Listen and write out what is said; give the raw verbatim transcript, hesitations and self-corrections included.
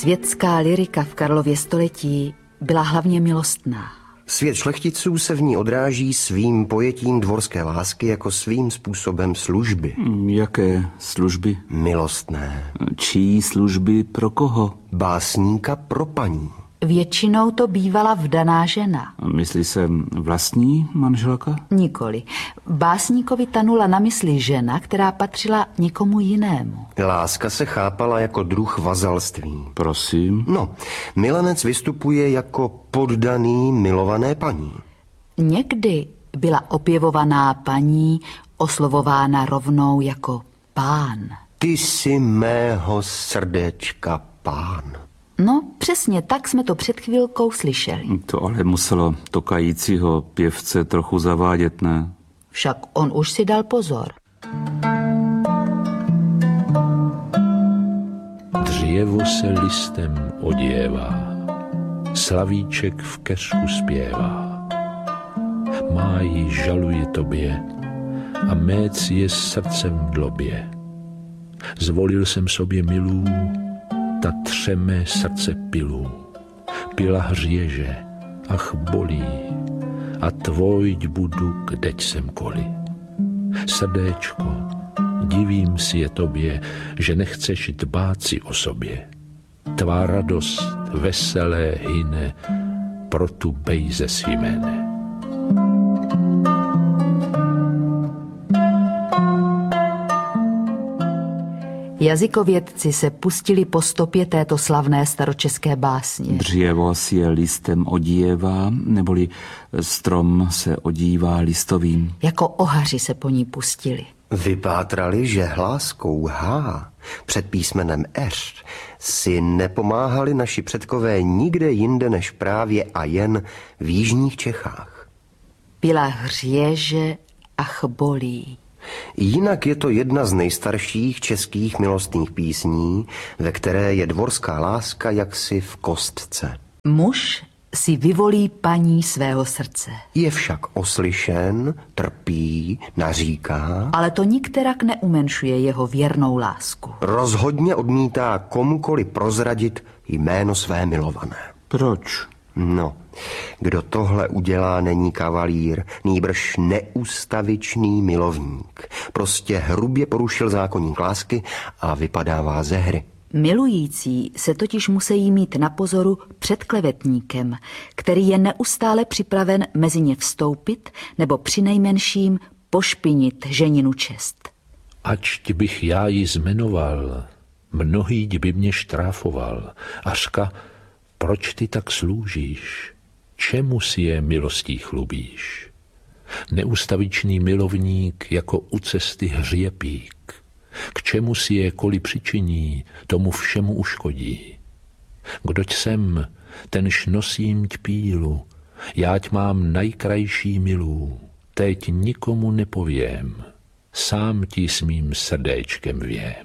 Světská lyrika v Karlově století byla hlavně milostná. Svět šlechticů se v ní odráží svým pojetím dvorské lásky jako svým způsobem služby. Jaké služby? Milostné. Čí služby pro koho? Básníka pro paní. Většinou to bývala vdaná žena. Myslí se vlastní manželka? Nikoli. Básníkovi tanula na mysli žena, která patřila někomu jinému. Láska se chápala jako druh vazalství. Prosím? No, milenec vystupuje jako poddaný milované paní. Někdy byla opěvovaná paní oslovována rovnou jako pán. Ty jsi mého srdéčka pán. No, přesně tak jsme to před chvilkou slyšeli. To ale muselo tokajícího pěvce trochu zavádět, ne? Však on už si dal pozor. Dřevo se listem oděvá, slavíček v keřku zpěvá. Máji žaluje tobě a méc je srdcem v dlobě. Zvolil jsem sobě milů, ta třemé srdce pilů. Pila hřěže, ach bolí, a tvojď budu, kdeť jsem koli. Srdéčko, divím si je tobě, že nechceš dbát si o sobě. Tvá radost veselé hyne, pro tu bejze si jméne. Jazykovědci se pustili po stopě této slavné staročeské básně. Dřevo si je listem odívá, neboli strom se odívá listovým. Jako ohaři se po ní pustili. Vypátrali, že hláskou H před písmenem Ř si nepomáhali naši předkové nikde jinde než právě a jen v jižních Čechách. Pila hřěže, ach bolí. Jinak je to jedna z nejstarších českých milostných písní, ve které je dvorská láska jaksi v kostce. Muž si vyvolí paní svého srdce. Je však oslyšen, trpí, naříká, ale to nikterak neumenšuje jeho věrnou lásku. Rozhodně odmítá komukoli prozradit jméno své milované. Proč? No, kdo tohle udělá, není kavalír, nýbrž neústavičný milovník. Prostě hrubě porušil zákoník lásky a vypadává ze hry. Milující se totiž musí mít na pozoru před klevetníkem, který je neustále připraven mezi ně vstoupit nebo přinejmenším pošpinit ženinu čest. Ač bych já ji zmenoval, mnohý by mě štráfoval. Ařka, proč ty tak sloužíš? Čemu si je milostí chlubíš? Neustavičný milovník jako u cesty hřěpík. K čemu si je koli přičiní, tomu všemu uškodí. Kdoť jsem, tenž nosím tpílu, jáť mám najkrajší milů, teď nikomu nepovím, sám ti s mým srdéčkem vím.